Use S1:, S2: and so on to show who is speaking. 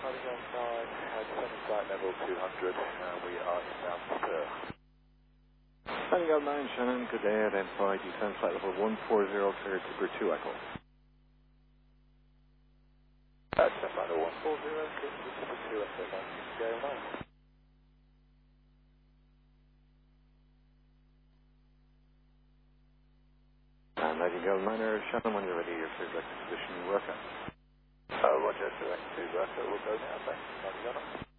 S1: descending flight level 200, we are inbound to Perth.
S2: Tango 9 Shannon, good day, identify descent flight level 140, clear Cooper 2 Echo.
S1: Descent flight level 140, clear Cooper 2 Echo, 96 Gale 9.
S2: And Nightingale 9er, Shannon, when you're ready, your clear direct position, work out.
S1: Roger, direct to Bertha, we'll go now, thanks.